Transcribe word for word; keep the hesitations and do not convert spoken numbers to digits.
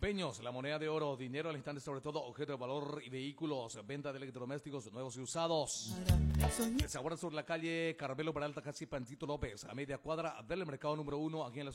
Empeños, la moneda de oro, dinero al instante, sobre todo objeto de valor y vehículos, venta de electrodomésticos nuevos y usados. Les aguardan sobre la calle Carmelo Peralta, casi Pancito López, a media cuadra del mercado número uno, aquí en la